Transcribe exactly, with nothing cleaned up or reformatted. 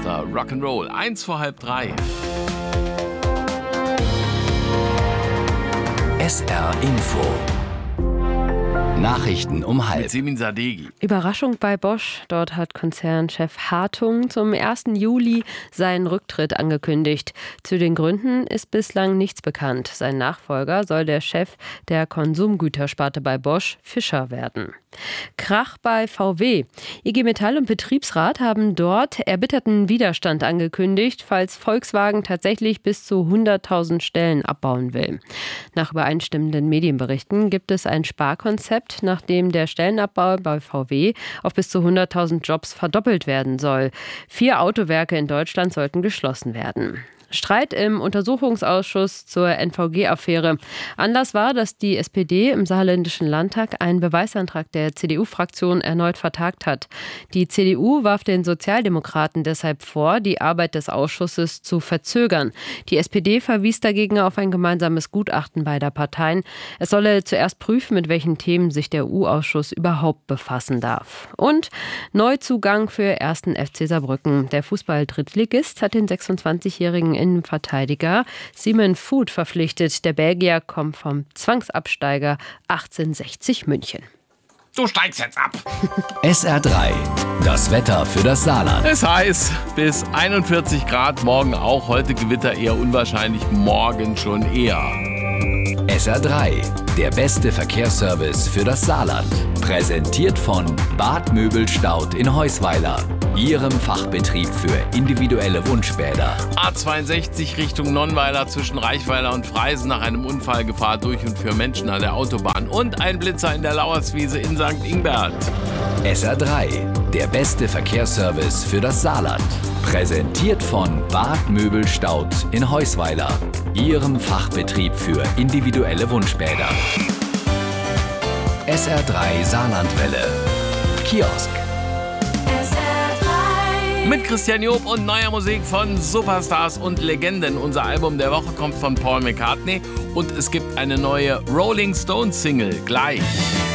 Mister Rock'n'Roll. Eins vor halb drei. S R Info. Nachrichten um halb. Mit Semin Sadeghi. Überraschung bei Bosch. Dort hat Konzernchef Hartung zum ersten Juli seinen Rücktritt angekündigt. Zu den Gründen ist bislang nichts bekannt. Sein Nachfolger soll der Chef der Konsumgütersparte bei Bosch, Fischer, werden. Krach bei V W. I G Metall und Betriebsrat haben dort erbitterten Widerstand angekündigt, falls Volkswagen tatsächlich bis zu hunderttausend Stellen abbauen will. Nach übereinstimmenden Medienberichten gibt es ein Sparkonzept, nachdem der Stellenabbau bei V W auf bis zu hunderttausend Jobs verdoppelt werden soll. Vier Autowerke in Deutschland sollten geschlossen werden. Streit im Untersuchungsausschuss zur N V G-Affäre. Anlass war, dass die S P D im Saarländischen Landtag einen Beweisantrag der C D U-Fraktion erneut vertagt hat. Die C D U warf den Sozialdemokraten deshalb vor, die Arbeit des Ausschusses zu verzögern. Die S P D verwies dagegen auf ein gemeinsames Gutachten beider Parteien. Es solle zuerst prüfen, mit welchen Themen sich der U-Ausschuss überhaupt befassen darf. Und Neuzugang für ersten F C Saarbrücken. Der Fußball-Drittligist hat den sechsundzwanzigjährigen Innenverteidiger Simon Food verpflichtet. Der Belgier kommt vom Zwangsabsteiger achtzehnhundertsechzig München. Du steigst jetzt ab. S R drei. Das Wetter für das Saarland. Es heißt bis einundvierzig Grad, morgen auch. Heute Gewitter eher unwahrscheinlich, morgen schon eher. S R drei. Der beste Verkehrsservice für das Saarland. Präsentiert von Bad Möbelstaud in Heusweiler. Ihrem Fachbetrieb für individuelle Wunschbäder. A zweiundsechzig Richtung Nonnweiler zwischen Reichweiler und Freisen nach einem Unfall, Gefahr durch und für Menschen an der Autobahn. Und ein Blitzer in der Lauerswiese in Sankt Ingbert. S R drei. Der beste Verkehrsservice für das Saarland. Präsentiert von Bad Möbelstaud in Heusweiler. Ihrem Fachbetrieb für individuelle Wunschbäder. S R drei Saarlandwelle. Kiosk. Mit Christian Job und neuer Musik von Superstars und Legenden. Unser Album der Woche kommt von Paul McCartney und es gibt eine neue Rolling Stones Single gleich.